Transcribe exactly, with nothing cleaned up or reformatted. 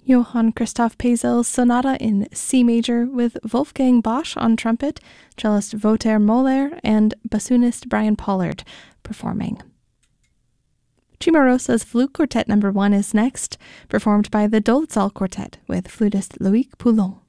Johann Christoph Pesel's Sonata in C major with Wolfgang Bosch on trumpet, cellist Wouter Moller, and bassoonist Brian Pollard performing. Cimarosa's Flute Quartet number one is next, performed by the Dolezal Quartet with flutist Loïc Poulon.